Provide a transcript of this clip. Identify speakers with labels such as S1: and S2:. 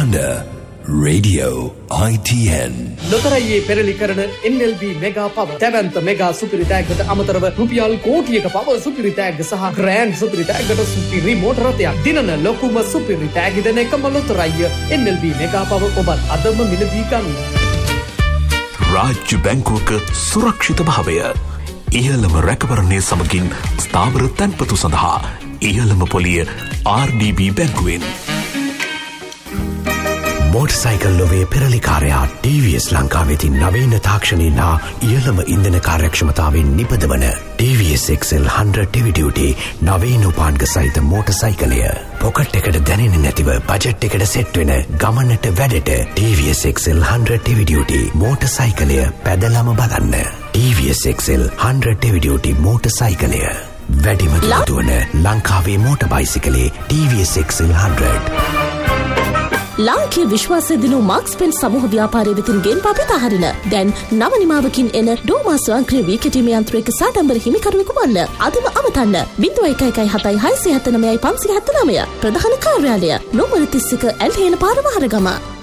S1: Gana Radio ITN
S2: ලොතරැයියේ පෙරලි කරන NLB mega පව දැවන්ත mega සුපිරි තෑග්ගට අමතරව රුපියල් කෝටියක පව සුපිරි තෑග්ග සහ ග්‍රෑන්ඩ් සුපිරි තෑග්ගට සුපිරි මෝටර රථයක් දිනන ලොකුම සුපිරි තෑග්ග දෙන එකම ලොතරැයිය NLB මෙගා පව ඔබත් අදම මිලදී ගන්න.
S3: රාජ්‍ය බැංකුවක සුරක්ෂිත භාවය ඉහළම රැකවරණය සමගින් ස්ථාවර තැන්පතු සඳහා ඉහළම පොලිය RDB බැංකුවෙන්.
S4: මෝටර්සයිකල් ලොවේ පෙරලිකාරයා TVS ලංකාවෙති නවීන තාක්ෂණයෙන් හා ඉහළම ඉන්ධන කාර්යක්ෂමතාවෙන් නිපදවන TVS XL 100 heavy duty නවීන උපාන්ග සහිත මෝටර්සයිකලය. පොකට් එකට දැනෙන්නේ නැතිව බජට් එකට සෙට් වෙන ගමනට වැඩට TVS XL 100 heavy duty මෝටර්සයිකලය පැදලම බලන්න. TVS XL 100 heavy duty මෝටර්සයිකලය. වැඩිම දුරතුවන ලංකාවේ මෝටර් බයිසිකලේ TVS XL 100.
S5: ලාංකීය විශ්වාසය දිනු මාක්ස් පෙන් සමූහ ව්‍යාපාරයේ වෙතින් ගෙන් පපිත හරින දැන් නව නිමාවකින් එන ඩෝමා ස්වයංක්‍රීය වීකටීමේ යන්ත්‍රයක සාඩම්බර හිමිකරුවෙකු වන්න අදම අමතන්න 0117769579 ප්‍රධාන කාර්යාලය නෝමර 31 ඇල්හේන පාර වහරගම.